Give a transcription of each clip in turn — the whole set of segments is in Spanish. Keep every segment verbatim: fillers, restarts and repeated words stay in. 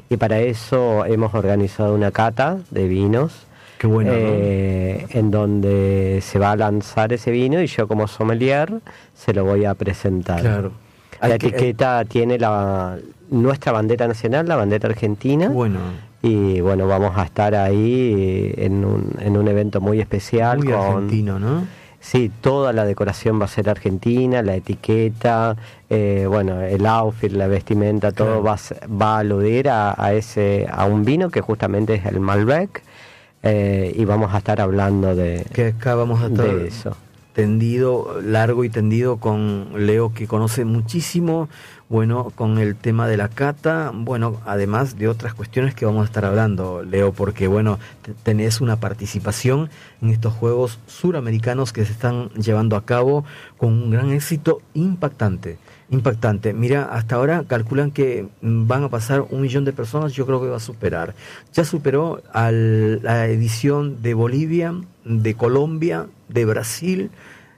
y para eso hemos organizado una cata de vinos. Qué bueno, eh, ¿no? En donde se va a lanzar ese vino y yo como sommelier se lo voy a presentar. Claro. La Hay que- etiqueta tiene la nuestra bandera nacional, la bandera argentina. Bueno, Y bueno, vamos a estar ahí en un, en un evento muy especial. muy con, argentino, ¿no? Sí, toda la decoración va a ser argentina, la etiqueta, eh, bueno, el outfit, la vestimenta, todo Claro. va, a ser- va a aludir a, a ese a un vino que justamente es el Malbec, eh, y vamos a estar hablando de, Que acá vamos a estar de eso. tendido, largo y tendido con Leo, que conoce muchísimo, bueno, con el tema de la cata, bueno, además de otras cuestiones que vamos a estar hablando, Leo, porque bueno, te- tenés una participación en estos Juegos Suramericanos que se están llevando a cabo con un gran éxito impactante, impactante. Mira, hasta ahora calculan que mm, van a pasar un millón de personas, yo creo que va a superar. Ya superó a la edición de Bolivia, de Colombia, de Brasil.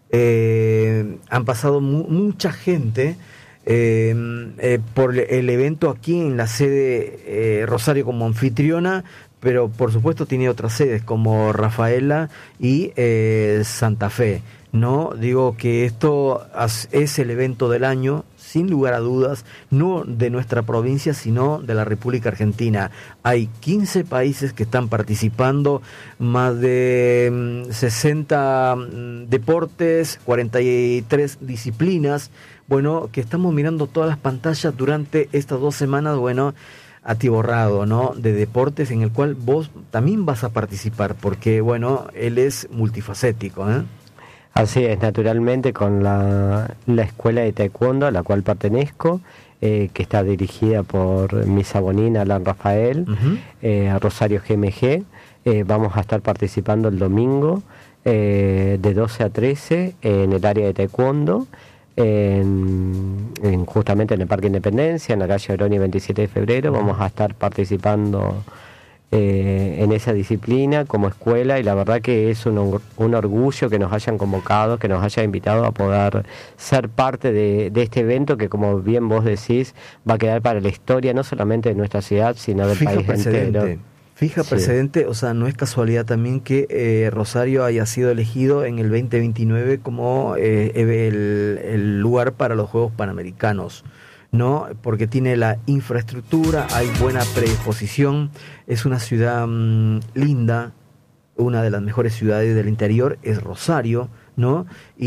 Eh, han pasado mu- mucha gente eh, eh, por el evento aquí en la sede eh, Rosario como anfitriona, pero por supuesto tiene otras sedes como Rafaela y eh, Santa Fe. No digo que esto as- es el evento del año, sin lugar a dudas, no de nuestra provincia, sino de la República Argentina. Hay quince países que están participando, más de mm, sesenta mm, deportes, cuarenta y tres disciplinas, bueno, que estamos mirando todas las pantallas durante estas dos semanas, bueno, atiborrado, ¿no?, de deportes en el cual vos también vas a participar, porque, bueno, él es multifacético, ¿eh? Así es, naturalmente con la, la escuela de taekwondo a la cual pertenezco, eh, que está dirigida por mi sabonín Alan Rafael, Uh-huh. eh, a Rosario G M G, eh, vamos a estar participando el domingo eh, de doce a trece en el área de taekwondo, en, en justamente en el Parque Independencia, en la calle Oroño veintisiete de febrero, vamos a estar participando Eh, en esa disciplina como escuela, y la verdad que es un, or- un orgullo que nos hayan convocado, que nos hayan invitado a poder ser parte de, de este evento que, como bien vos decís, va a quedar para la historia no solamente de nuestra ciudad sino del Fija país precedente, entero. fija Sí. precedente, o sea, no es casualidad también que eh, Rosario haya sido elegido en el veinte veintinueve como eh, el, el lugar para los Juegos Panamericanos, ¿no? Porque tiene la infraestructura, hay buena predisposición, es una ciudad mmm, linda, una de las mejores ciudades del interior es Rosario, ¿no?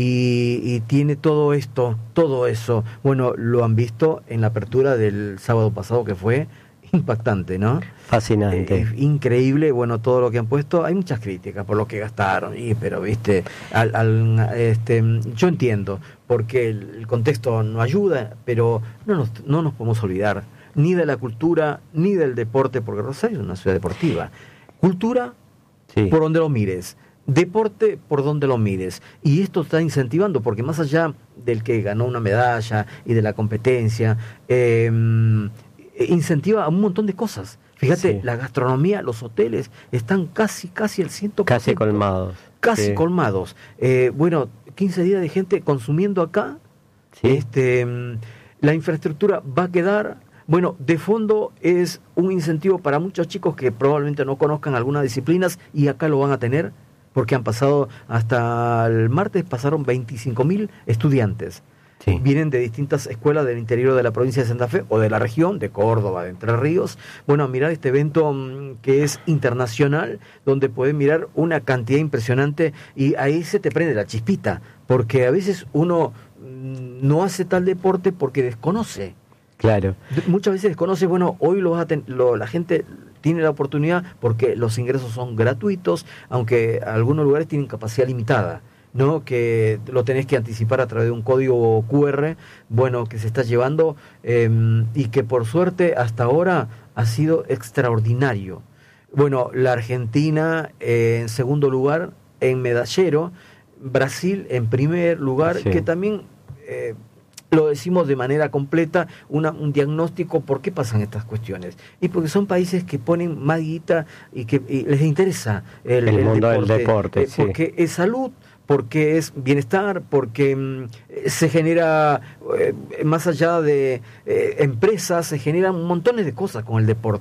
Y, y tiene todo esto, todo eso. Bueno, lo han visto en la apertura del sábado pasado, que fue impactante, ¿no? Fascinante. Eh, increíble, bueno, todo lo que han puesto. Hay muchas críticas por lo que gastaron, y, pero viste, al, al, este, yo entiendo, porque el, el contexto no ayuda, pero no nos, no nos podemos olvidar ni de la cultura, ni del deporte, porque Rosario es una ciudad deportiva. Cultura, Sí. por donde lo mires. Deporte, por donde lo mires. Y esto está incentivando, porque más allá del que ganó una medalla y de la competencia, eh, incentiva a un montón de cosas. Fíjate, Sí. la gastronomía, los hoteles están casi, casi al ciento por ciento. Casi colmados. Casi Sí. colmados. Eh, bueno, quince días de gente consumiendo acá. Sí. Este, mm, la infraestructura va a quedar. Bueno, de fondo es un incentivo para muchos chicos que probablemente no conozcan algunas disciplinas, y acá lo van a tener, porque han pasado, hasta el martes pasaron veinticinco mil estudiantes. Sí. Vienen de distintas escuelas del interior de la provincia de Santa Fe o de la región, de Córdoba, de Entre Ríos. Bueno, a mirar este evento mmm, que es internacional, donde pueden mirar una cantidad impresionante, y ahí se te prende la chispita, porque a veces uno mmm, no hace tal deporte porque desconoce. Claro. Muchas veces desconoce, bueno, hoy lo vas a ten, lo, la gente tiene la oportunidad porque los ingresos son gratuitos, aunque algunos lugares tienen capacidad limitada, ¿no? Que lo tenés que anticipar a través de un código Q R, bueno, que se está llevando, eh, y que por suerte hasta ahora ha sido extraordinario. Bueno, la Argentina eh, en segundo lugar en medallero, Brasil en primer lugar, Sí. que también... Eh, lo decimos de manera completa, una, un diagnóstico, ¿por qué pasan estas cuestiones? Y porque son países que ponen más guita y que y les interesa el, El el mundo deporte, del deporte, eh, sí. porque es salud, porque es bienestar, porque mm, se genera, eh, más allá de eh, empresas, se generan montones de cosas con el deporte.